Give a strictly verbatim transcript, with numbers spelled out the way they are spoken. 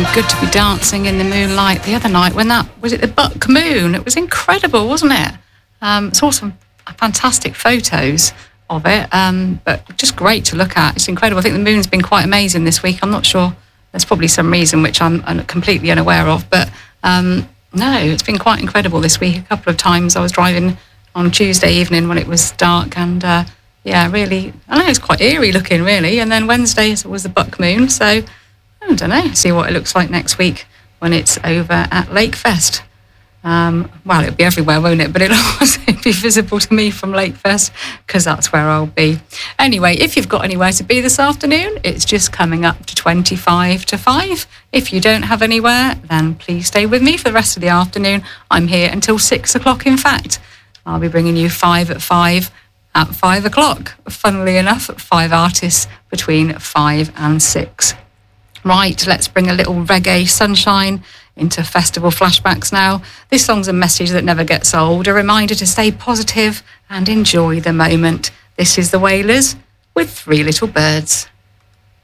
been good to be dancing in the moonlight the other night when that, was it the Buck Moon? It was incredible, wasn't it? Um, it's awesome, fantastic photos of it, um, but just great to look at. It's incredible. I think the moon's been quite amazing this week. I'm not sure, there's probably some reason which I'm, I'm completely unaware of, but um, no, it's been quite incredible this week. A couple of times I was driving on Tuesday evening when it was dark, and uh, yeah, really, I know it's quite eerie looking, really. And then Wednesday was the Buck Moon, so I don't know, see what it looks like next week when it's over at Lakefest. Um, well, it'll be everywhere, won't it? But it'll also be visible to me from Lakefest, because that's where I'll be. Anyway, if you've got anywhere to be this afternoon, it's just coming up to twenty-five to five. If you don't have anywhere, then please stay with me for the rest of the afternoon. I'm here until six o'clock, in fact. I'll be bringing you five at five at five o'clock. Funnily enough, five artists between five and six. Right, let's bring a little reggae sunshine into festival flashbacks now. This song's a message that never gets old, a reminder to stay positive and enjoy the moment. This is the Wailers with Three Little Birds.